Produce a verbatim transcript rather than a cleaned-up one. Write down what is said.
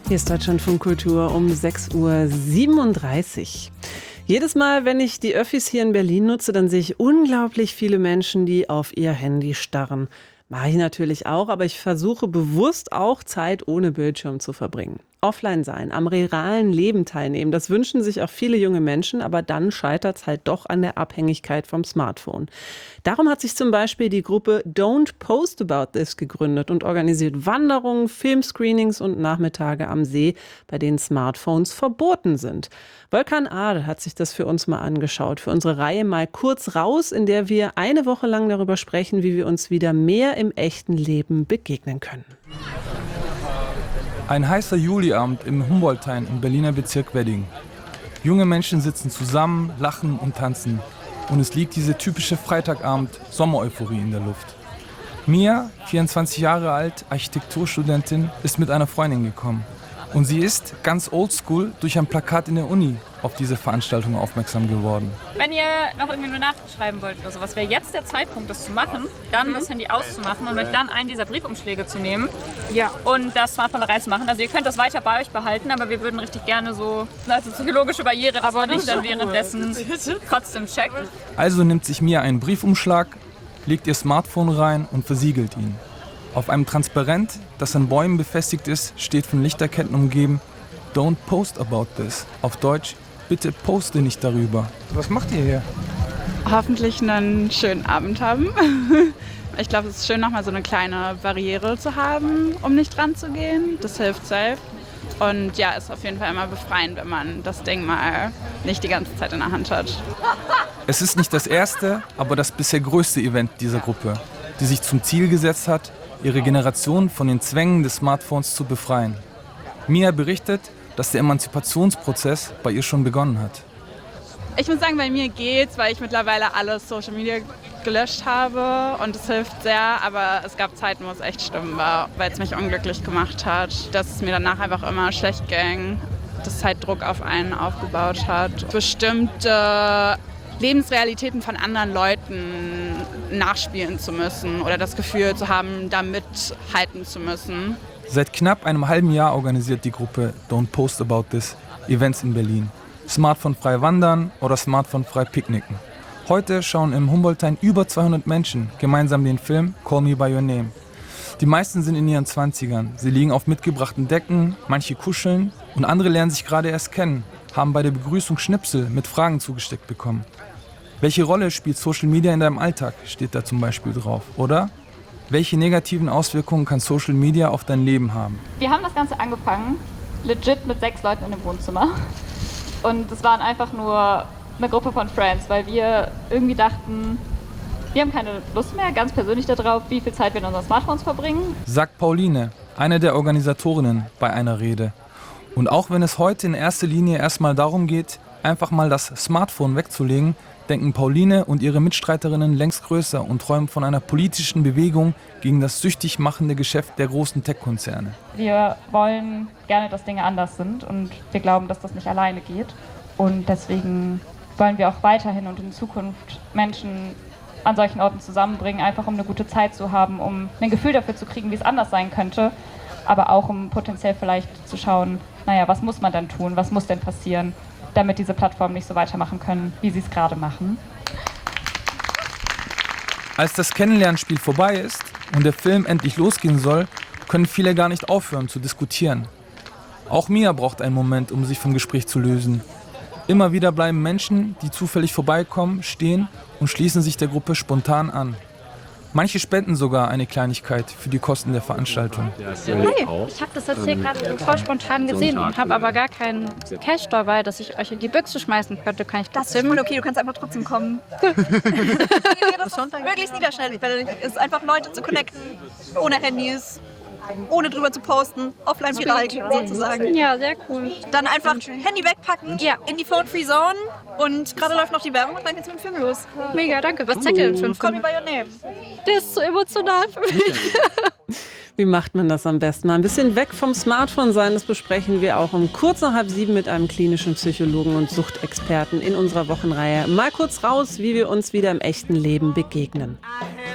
Hier ist Deutschlandfunk Kultur um sechs Uhr siebenunddreißig. Jedes Mal, wenn ich die Öffis hier in Berlin nutze, dann sehe ich unglaublich viele Menschen, die auf ihr Handy starren. Mache ich natürlich auch, aber ich versuche bewusst auch Zeit ohne Bildschirm zu verbringen. Offline sein, am realen Leben teilnehmen, das wünschen sich auch viele junge Menschen, aber dann scheitert es halt doch an der Abhängigkeit vom Smartphone. Darum hat sich zum Beispiel die Gruppe Don't Post About This gegründet und organisiert Wanderungen, Filmscreenings und Nachmittage am See, bei denen Smartphones verboten sind. Volkan Ahl hat sich das für uns mal angeschaut, für unsere Reihe Mal kurz raus, in der wir eine Woche lang darüber sprechen, wie wir uns wieder mehr im echten Leben begegnen können. Ein heißer Juliabend im Humboldthain im Berliner Bezirk Wedding. Junge Menschen sitzen zusammen, lachen und tanzen. Und es liegt diese typische Freitagabend-Sommereuphorie in der Luft. Mia, vierundzwanzig Jahre alt, Architekturstudentin, ist mit einer Freundin gekommen. Und sie ist ganz oldschool durch ein Plakat in der Uni auf diese Veranstaltung aufmerksam geworden. Wenn ihr noch irgendwie eine Nachricht schreiben wollt oder sowas, wäre jetzt der Zeitpunkt, das zu machen, dann mhm. das Handy auszumachen und euch dann einen dieser Briefumschläge zu nehmen ja. und das Smartphone da reinzumachen. Also ihr könnt das weiter bei euch behalten, aber wir würden richtig gerne so also psychologische Barriere, aber nicht dann währenddessen trotzdem checken. Also nimmt sich Mia einen Briefumschlag, legt ihr Smartphone rein und versiegelt ihn. Auf einem Transparent, das an Bäumen befestigt ist, steht von Lichterketten umgeben: Don't post about this. Auf Deutsch: bitte poste nicht darüber. Was macht ihr hier? Hoffentlich einen schönen Abend haben. Ich glaube, es ist schön, nochmal so eine kleine Barriere zu haben, um nicht dran zu gehen. Das hilft safe. Und ja, ist auf jeden Fall immer befreiend, wenn man das Ding mal nicht die ganze Zeit in der Hand hat. Es ist nicht das erste, aber das bisher größte Event dieser Gruppe, die sich zum Ziel gesetzt hat, ihre Generation von den Zwängen des Smartphones zu befreien. Mia berichtet, dass der Emanzipationsprozess bei ihr schon begonnen hat. Ich muss sagen, bei mir geht's, weil ich mittlerweile alle Social Media gelöscht habe und es hilft sehr, aber es gab Zeiten, wo es echt schlimm war, weil es mich unglücklich gemacht hat, dass es mir danach einfach immer schlecht ging, dass es halt Druck auf einen aufgebaut hat. Bestimmte Lebensrealitäten von anderen Leuten nachspielen zu müssen oder das Gefühl zu haben, da mithalten zu müssen. Seit knapp einem halben Jahr organisiert die Gruppe Don't Post About This Events in Berlin. Smartphone-frei wandern oder Smartphone-frei picknicken. Heute schauen im Humboldthain über zweihundert Menschen gemeinsam den Film Call Me By Your Name. Die meisten sind in ihren Zwanzigern. Sie liegen auf mitgebrachten Decken, manche kuscheln und andere lernen sich gerade erst kennen, haben bei der Begrüßung Schnipsel mit Fragen zugesteckt bekommen. Welche Rolle spielt Social Media in deinem Alltag, steht da zum Beispiel drauf, oder? Welche negativen Auswirkungen kann Social Media auf dein Leben haben? Wir haben das Ganze angefangen, legit mit sechs Leuten in dem Wohnzimmer. Und es waren einfach nur eine Gruppe von Friends, weil wir irgendwie dachten, wir haben keine Lust mehr, ganz persönlich darauf, wie viel Zeit wir in unseren Smartphones verbringen. Sagt Pauline, eine der Organisatorinnen bei einer Rede. Und auch wenn es heute in erster Linie erstmal darum geht, einfach mal das Smartphone wegzulegen, denken Pauline und ihre Mitstreiterinnen längst größer und träumen von einer politischen Bewegung gegen das süchtig machende Geschäft der großen Tech-Konzerne. Wir wollen gerne, dass Dinge anders sind und wir glauben, dass das nicht alleine geht. Und deswegen wollen wir auch weiterhin und in Zukunft Menschen an solchen Orten zusammenbringen, einfach um eine gute Zeit zu haben, um ein Gefühl dafür zu kriegen, wie es anders sein könnte, aber auch um potenziell vielleicht zu schauen, naja, was muss man denn tun, was muss denn passieren, damit diese Plattformen nicht so weitermachen können, wie sie es gerade machen. Als das Kennenlernspiel vorbei ist und der Film endlich losgehen soll, können viele gar nicht aufhören zu diskutieren. Auch Mia braucht einen Moment, um sich vom Gespräch zu lösen. Immer wieder bleiben Menschen, die zufällig vorbeikommen, stehen und schließen sich der Gruppe spontan an. Manche spenden sogar eine Kleinigkeit für die Kosten der Veranstaltung. Hey, ich habe das jetzt hier gerade voll spontan gesehen und habe aber gar keinen Cash dabei, dass ich euch in die Büchse schmeißen könnte. Kann ich das ist voll okay, du kannst einfach trotzdem kommen. Das ist möglichst niederschwellig. Es ist einfach Leute zu connecten, ohne Handys, ohne drüber zu posten, offline viral sozusagen. Ja, sehr cool. Dann einfach Handy wegpacken, ja. in die Phone-Free-Zone und gerade läuft noch die Werbung und dann geht's mit dem Film los. Mega, danke. Was zeigt ihr denn für einen Call Film? Me By Your Name. Der ist so emotional für mich. Wie macht man das am besten? Mal ein bisschen weg vom Smartphone sein, das besprechen wir auch um kurz nach halb sieben mit einem klinischen Psychologen und Suchtexperten in unserer Wochenreihe. Mal kurz raus, wie wir uns wieder im echten Leben begegnen.